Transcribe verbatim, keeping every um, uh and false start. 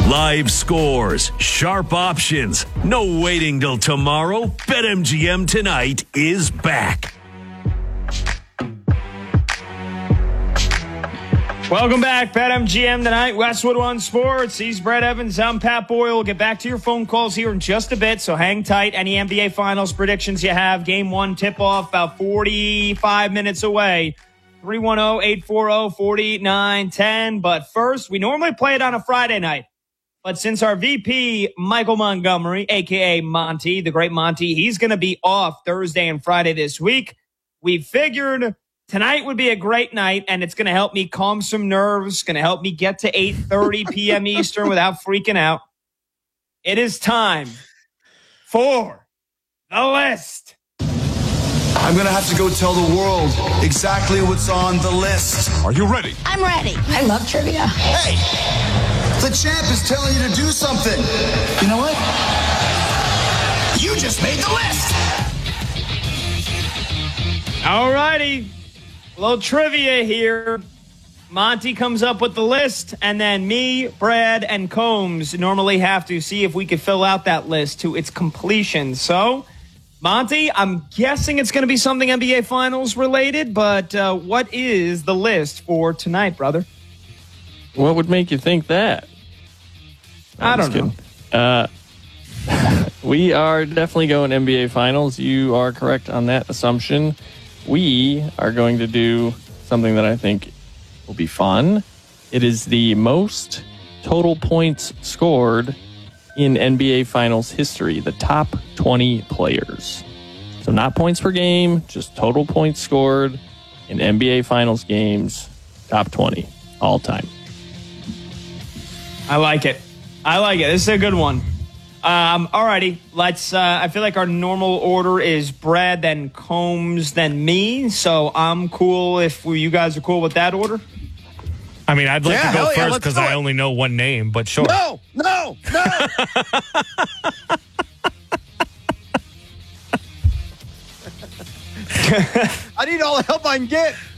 Live scores, sharp options, no waiting till tomorrow. BetMGM tonight is back. Welcome back, BetMGM tonight, Westwood One Sports. He's Brett Evans. I'm Pat Boyle. We'll get back to your phone calls here in just a bit, so hang tight. Any N B A Finals predictions you have? Game one tip-off about forty-five minutes away. three one zero, eight four zero, four nine one zero. But first, we normally play it on a Friday night. But since our V P, Michael Montgomery, a k a. Monty, the great Monty, he's going to be off Thursday and Friday this week, we figured tonight would be a great night, and it's going to help me calm some nerves, going to help me get to eight thirty p.m. Eastern without freaking out. It is time for the list. I'm going to have to go tell the world exactly what's on the list. Are you ready? I'm ready. I love trivia. Hey, the champ is telling you to do something. You know what? You just made the list. All righty. A little trivia here. Monty comes up with the list, and then me, Brad, and Combs normally have to see if we could fill out that list to its completion. So, Monty, I'm guessing it's going to be something N B A Finals related, but uh, what is the list for tonight, brother? What would make you think that? I don't know. Uh, we are definitely going N B A Finals. You are correct on that assumption. We are going to do something that I think will be fun. It is the most total points scored in N B A Finals history, the top twenty players. So not points per game, just total points scored in N B A Finals games, top twenty all time. I like it. I like it. This is a good one. Um, alrighty, let's. Uh, I feel like our normal order is Brad, then Combs, then me. So I'm cool if we, you guys are cool with that order. I mean, I'd like Yeah, to go hell yeah, first let's because do I it. only know one name, but sure. No, no, no. I need all the help I can get.